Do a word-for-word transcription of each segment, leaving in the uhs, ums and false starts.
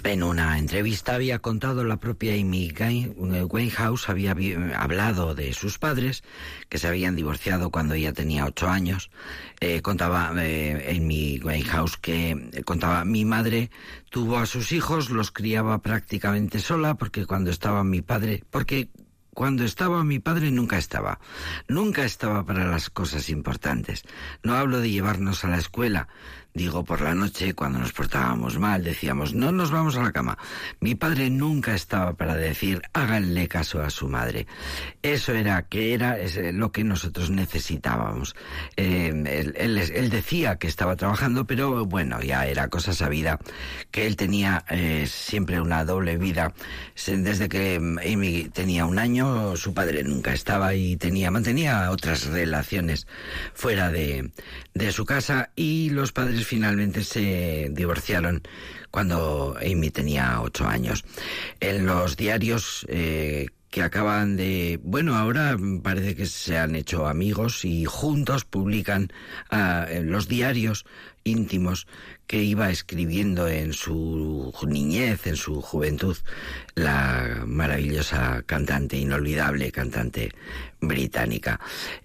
En una entrevista había contado la propia Amy Winehouse, había hablado de sus padres, que se habían divorciado cuando ella tenía ocho años. Eh, contaba eh, Amy Winehouse que contaba, mi madre tuvo a sus hijos, los criaba prácticamente sola, porque cuando estaba mi padre, porque cuando estaba mi padre nunca estaba, nunca estaba para las cosas importantes. No hablo de llevarnos a la escuela. Digo, por la noche, cuando nos portábamos mal, decíamos, no nos vamos a la cama. Mi padre nunca estaba para decir, háganle caso a su madre. Eso era, que era es lo que nosotros necesitábamos. Eh, él, él, él decía que estaba trabajando, pero bueno, ya era cosa sabida, que él tenía eh, siempre una doble vida. Desde que Amy tenía un año, su padre nunca estaba y tenía, mantenía otras relaciones fuera de, de su casa, y los padres finalmente se divorciaron cuando Amy tenía ocho años. En los diarios eh, que acaban de... Bueno, ahora parece que se han hecho amigos y juntos publican uh, los diarios íntimos que iba escribiendo en su niñez, en su juventud, la maravillosa cantante, inolvidable cantante británica.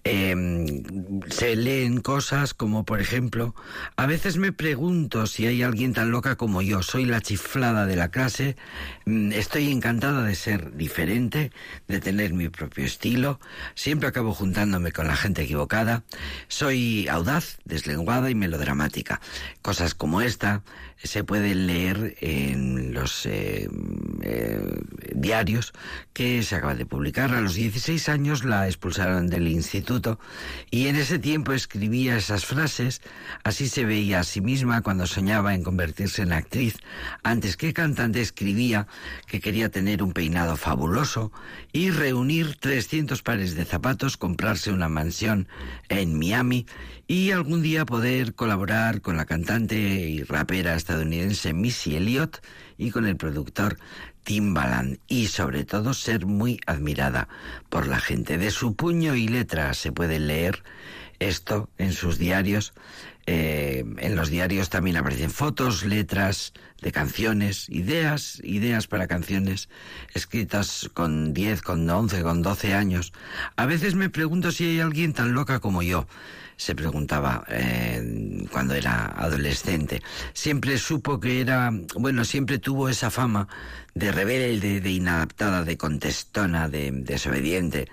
Eh, se leen cosas como, por ejemplo, a veces me pregunto si hay alguien tan loca como yo. Soy la chiflada de la clase, estoy encantada de ser diferente, de tener mi propio estilo, siempre acabo juntándome con la gente equivocada, soy audaz, deslenguada y melodramática. Cosas como esta se pueden leer en los eh, eh, diarios que se acaban de publicar. A los dieciséis años la expulsaron del instituto y en ese tiempo escribía esas frases. Así se veía a sí misma cuando soñaba en convertirse en actriz. Antes que cantante escribía que quería tener un peinado fabuloso y reunir trescientos pares de zapatos, comprarse una mansión en Miami y algún día poder colaborar con la cantante y rapera estadounidense Missy Elliott y con el productor Timbaland, y sobre todo ser muy admirada por la gente. De su puño y letra se puede leer esto en sus diarios. Eh, en los diarios también aparecen fotos, letras de canciones, ideas, ideas para canciones escritas con diez, con once, con doce años. A veces me pregunto si hay alguien tan loca como yo, se preguntaba eh, cuando era adolescente. Siempre supo que era, bueno, siempre tuvo esa fama de rebelde, de inadaptada, de contestona, de desobediente.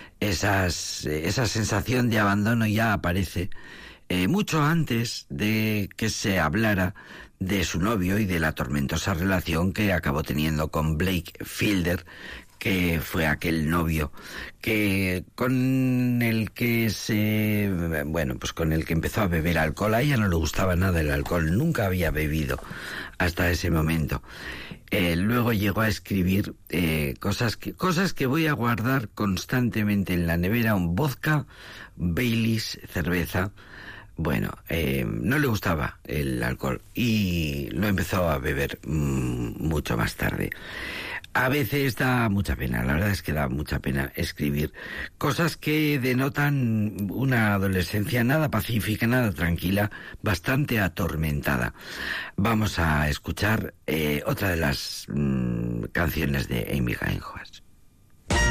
Esas, esa sensación de abandono ya aparece Eh, mucho antes de que se hablara de su novio y de la tormentosa relación que acabó teniendo con Blake Fielder, que fue aquel novio que con el que se bueno pues con el que empezó a beber alcohol. A ella no le gustaba nada el alcohol, nunca había bebido hasta ese momento. Eh, luego llegó a escribir eh, cosas que cosas que voy a guardar constantemente en la nevera: un vodka, Baileys, cerveza. Bueno, eh, no le gustaba el alcohol y lo empezó a beber mmm, mucho más tarde. A veces da mucha pena, la verdad es que da mucha pena escribir cosas que denotan una adolescencia nada pacífica, nada tranquila, bastante atormentada. Vamos a escuchar eh, otra de las mmm, canciones de Amy Winehouse.